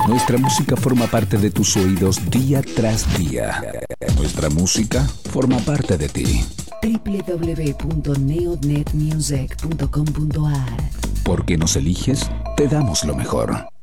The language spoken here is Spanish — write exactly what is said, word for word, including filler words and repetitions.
Nuestra música forma parte de tus oídos día tras día. Nuestra música forma parte de ti. doble u doble u doble u punto neonet music punto com punto a r. Porque nos eliges, te damos lo mejor.